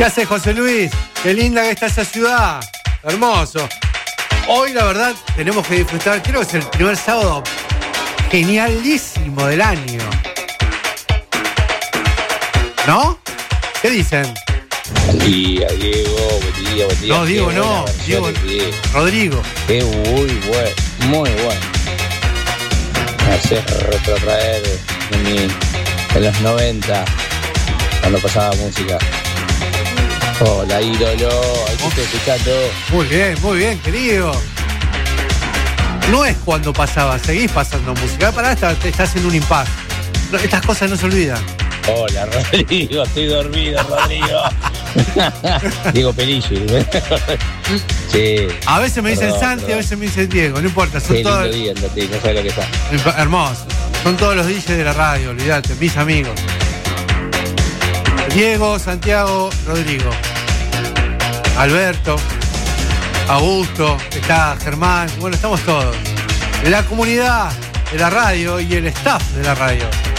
¿Qué haces, José Luis? Qué linda que está esa ciudad. Hermoso. Hoy, la verdad, tenemos que disfrutar. Creo que es el primer sábado genialísimo del año. ¿No? ¿Qué dicen? Buen día, Diego. Buen día. No, Diego, no. Diego, Rodrigo. Qué muy bueno. Me hace retrotraer en los 90, cuando pasaba música. Hola, ídolo. Aquí estoy escuchando. Muy bien, querido. No es cuando pasaba, seguís pasando música. Pará, estás en un impasse. No, estas cosas no se olvidan. Hola, Rodrigo. Estoy dormido, Rodrigo. Diego Pelilli. Sí. A veces me dicen Santi, a veces me dicen Diego. No importa, son Qué todos. lindo día, no sabes lo que está. Hermoso. Son todos los DJs de la radio, olvídate, mis amigos. Diego, Santiago, Rodrigo, Alberto, Augusto, está Germán, bueno, estamos todos. La comunidad de la radio y el staff de la radio.